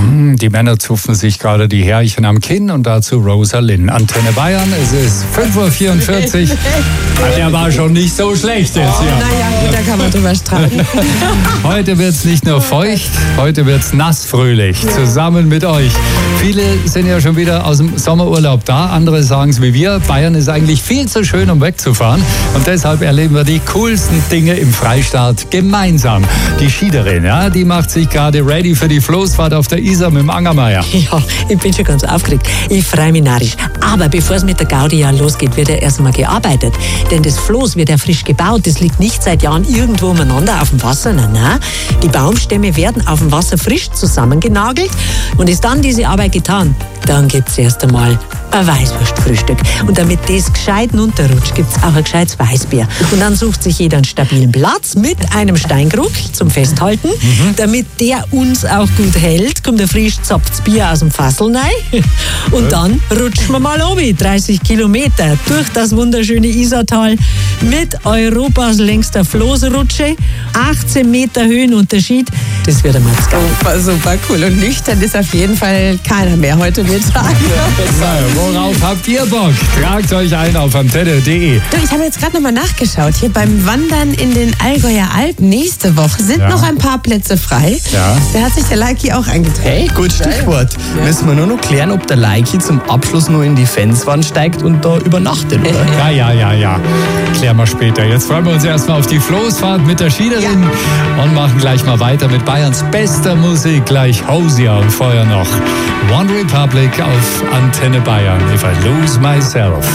Die Männer zupfen sich gerade die Härchen am Kinn und dazu Rosa Linn. Antenne Bayern, es ist 5:44 Uhr. Der war schon nicht so schlecht jetzt hier. Naja, gut, da kann man drüber streiten. Heute wird es nicht nur feucht, heute wird es nassfröhlich, zusammen mit euch. Viele sind ja schon wieder aus dem Sommerurlaub da, andere sagen es wie wir. Bayern ist eigentlich viel zu schön, um wegzufahren. Und deshalb erleben wir die coolsten Dinge im Freistaat gemeinsam. Die Schiederin, ja, die macht sich gerade ready für die Floßfahrt auf der Isar mit dem Angermeier. Ja, ich bin schon ganz aufgeregt. Ich freue mich narrisch. Aber bevor es mit der Gaudi ja losgeht, wird ja erstmal gearbeitet. Denn das Floß wird ja frisch gebaut. Das liegt nicht seit Jahren irgendwo umeinander auf dem Wasser. Nein. Die Baumstämme werden auf dem Wasser frisch zusammengenagelt. Und ist dann diese Arbeit getan, dann gibt es erst einmal ein Weißwurstfrühstück. Und damit das gescheit runterrutscht, gibt es auch ein gescheites Weißbier. Und dann sucht sich jeder einen stabilen Platz mit einem Steinkrug zum Festhalten. Damit der uns auch gut hält, kommt ein frisch gezapftes Bier aus dem Fassel rein. Und dann rutschen wir mal oben, 30 Kilometer durch das wunderschöne Isartal mit Europas längster Floßrutsche. 18 Meter Höhenunterschied. Das wird einmal super, super cool. Und nüchtern ist auf jeden Fall keiner mehr heute Mittag. Worauf habt ihr Bock? Tragt euch ein auf antenne.de. Du, ich habe jetzt gerade nochmal nachgeschaut. Hier beim Wandern in den Allgäuer Alpen nächste Woche sind noch ein paar Plätze frei. Ja. Da hat sich der Leiki auch eingetragen. Hey, gut Stichwort. Müssen wir nur noch klären, ob der Leiki zum Abschluss nur in die Felswand steigt und da übernachtet, oder? Ja. Klären wir später. Jetzt freuen wir uns erstmal auf die Floßfahrt mit der Schiederin und machen gleich mal weiter mit Bayerns bester Musik. Gleich Hosier und vorher noch One Republic auf Antenne Bayern. If I lose myself.